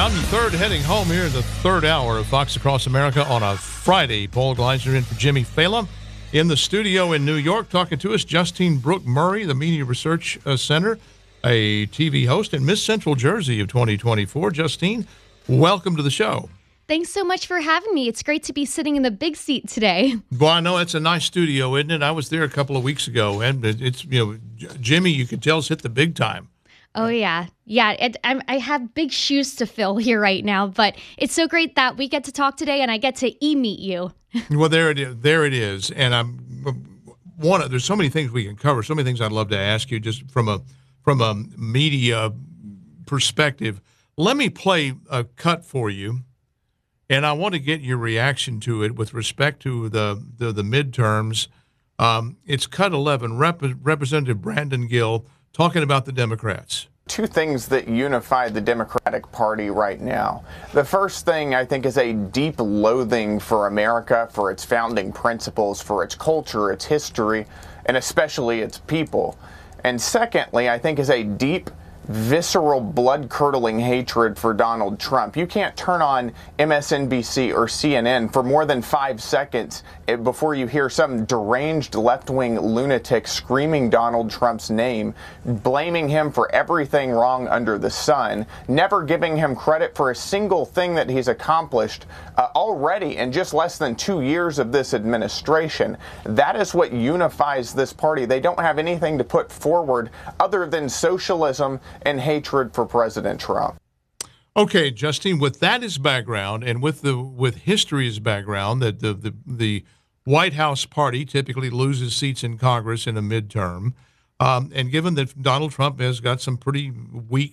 1-3 heading home here in the third hour of Fox Across America on a Friday. Paul Gleisner in for Jimmy Fallon. In the studio in New York, talking to us, Justine Brooke Murray, the Media Research Center, a TV host and Miss Central Jersey of 2024. Justine, welcome to the show. Thanks so much for having me. It's great to be sitting in the big seat today. Well, I know it's a nice studio, isn't it? I was there a couple of weeks ago, and it's, Jimmy, you could tell, has hit the big time. Oh, yeah. Yeah, I have big shoes to fill here right now, but it's so great that we get to talk today and I get to meet you. Well, there it is. And there's so many things we can cover, so many things I'd love to ask you just from a media perspective. Let me play a cut for you, and I want to get your reaction to it with respect to the midterms. It's cut 11, Representative Brandon Gill talking about the Democrats. Two things that unify the Democratic Party right now. The first thing, I think, is a deep loathing for America, for its founding principles, for its culture, its history, and especially its people. And secondly, I think, is a deep, visceral, blood-curdling hatred for Donald Trump. You can't turn on MSNBC or CNN for more than 5 seconds before you hear some deranged left-wing lunatic screaming Donald Trump's name, blaming him for everything wrong under the sun, never giving him credit for a single thing that he's accomplished already in just less than 2 years of this administration. That is what unifies this party. They don't have anything to put forward other than socialism and hatred for President Trump. Okay, Justine, with that as background and with history as background, that the White House party typically loses seats in Congress in a midterm, and given that Donald Trump has got some pretty weak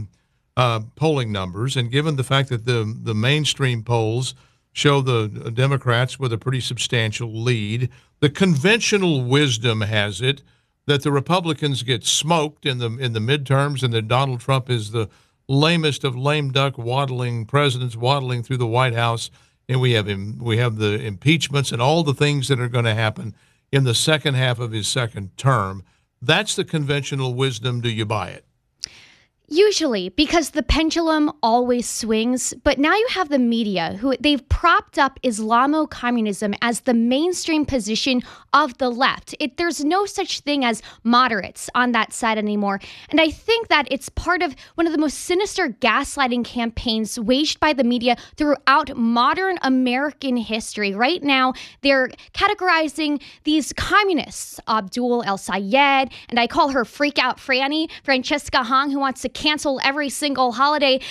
polling numbers, and given the fact that the mainstream polls show the Democrats with a pretty substantial lead, the conventional wisdom has it that the Republicans get smoked in the midterms, and that Donald Trump is the lamest of lame duck presidents waddling through the White House, and we have the impeachments and all the things that are going to happen in the second half of his second term. That's the conventional wisdom. Do you buy it? Usually, because the pendulum always swings, but now you have the media who they've propped up Islamo-communism as the mainstream position of the left. There's no such thing as moderates on that side anymore. And I think that it's part of one of the most sinister gaslighting campaigns waged by the media throughout modern American history. Right now, they're categorizing these communists, Abdul El-Sayed, and I call her Freak Out Franny, Francesca Hong, who wants to cancel every single holiday.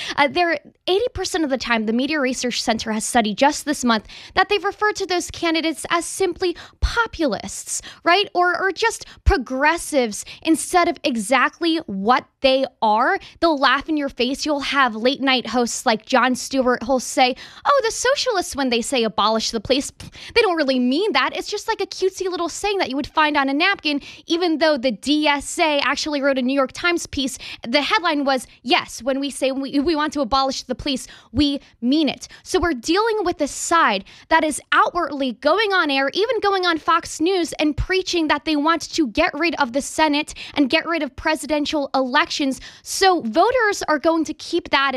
80% of the time, the Media Research Center has studied just this month that they've referred to those candidates as simply populists, right? Or just progressives instead of exactly what they are. They'll laugh in your face. You'll have late night hosts like Jon Stewart who'll say, oh, the socialists, when they say abolish the police, they don't really mean that. It's just like a cutesy little saying that you would find on a napkin, even though the DSA actually wrote a New York Times piece. The headline was, yes, when we say we want to abolish the police, we mean it. So we're dealing with a side that is outwardly going on air, even going on Fox News and preaching that they want to get rid of the Senate and get rid of presidential elections. So voters are going to keep that